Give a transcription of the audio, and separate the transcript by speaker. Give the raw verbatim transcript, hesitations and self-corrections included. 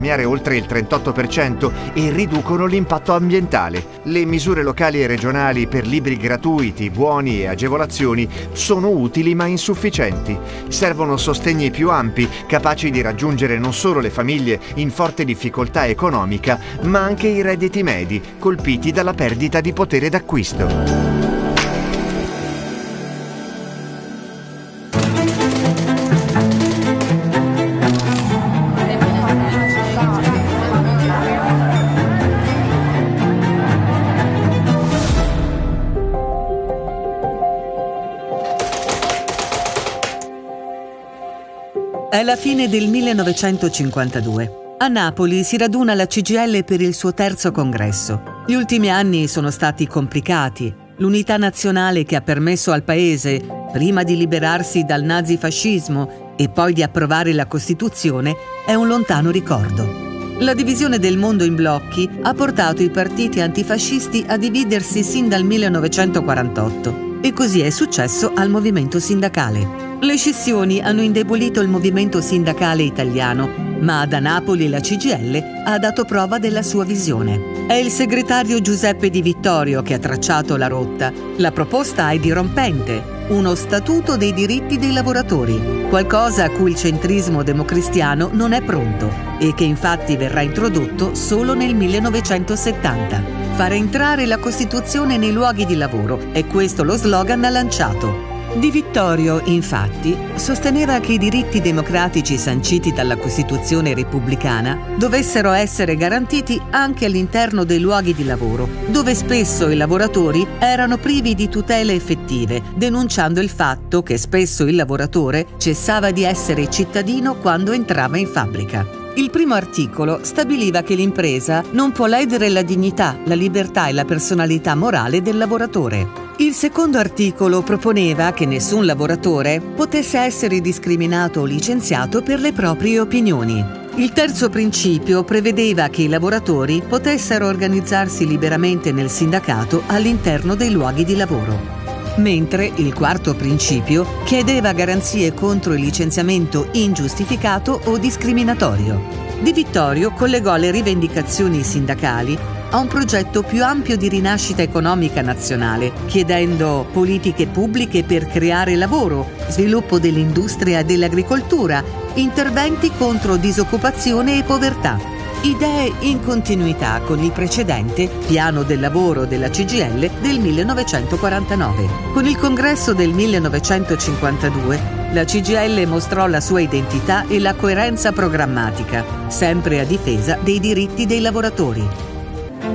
Speaker 1: oltre il trentotto per cento e riducono l'impatto ambientale. Le misure locali e regionali per libri gratuiti, buoni e agevolazioni sono utili ma insufficienti. Servono sostegni più ampi, capaci di raggiungere non solo le famiglie in forte difficoltà economica, ma anche i redditi medi, colpiti dalla perdita di potere d'acquisto.
Speaker 2: È la fine del millenovecentocinquantadue. A Napoli si raduna la C G I L per il suo terzo congresso. Gli ultimi anni sono stati complicati. L'unità nazionale che ha permesso al paese, prima di liberarsi dal nazifascismo e poi di approvare la Costituzione, è un lontano ricordo. La divisione del mondo in blocchi ha portato i partiti antifascisti a dividersi sin dal millenovecentoquarantotto e così è successo al movimento sindacale. Le scissioni hanno indebolito il movimento sindacale italiano, ma da Napoli la C G I L ha dato prova della sua visione. È il segretario Giuseppe Di Vittorio che ha tracciato la rotta. La proposta è dirompente: uno statuto dei diritti dei lavoratori, qualcosa a cui il centrismo democristiano non è pronto e che infatti verrà introdotto solo nel millenovecentosettanta. Fare entrare la Costituzione nei luoghi di lavoro, è questo lo slogan lanciato. Di Vittorio, infatti, sosteneva che i diritti democratici sanciti dalla Costituzione repubblicana dovessero essere garantiti anche all'interno dei luoghi di lavoro, dove spesso i lavoratori erano privi di tutele effettive, denunciando il fatto che spesso il lavoratore cessava di essere cittadino quando entrava in fabbrica. Il primo articolo stabiliva che l'impresa non può ledere la dignità, la libertà e la personalità morale del lavoratore. Il secondo articolo proponeva che nessun lavoratore potesse essere discriminato o licenziato per le proprie opinioni. Il terzo principio prevedeva che i lavoratori potessero organizzarsi liberamente nel sindacato all'interno dei luoghi di lavoro. Mentre il quarto principio chiedeva garanzie contro il licenziamento ingiustificato o discriminatorio. Di Vittorio collegò le rivendicazioni sindacali a un progetto più ampio di rinascita economica nazionale, chiedendo politiche pubbliche per creare lavoro, sviluppo dell'industria e dell'agricoltura, interventi contro disoccupazione e povertà. Idee in continuità con il precedente Piano del lavoro della C G I L del millenovecentoquarantanove. Con il congresso del millenovecentocinquantadue, la C G I L mostrò la sua identità e la coerenza programmatica, sempre a difesa dei diritti dei lavoratori.